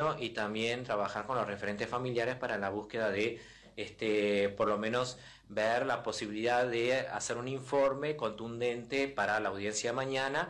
bueno, y también trabajar con los referentes familiares para la búsqueda de, por lo menos, ver la posibilidad de hacer un informe contundente para la audiencia de mañana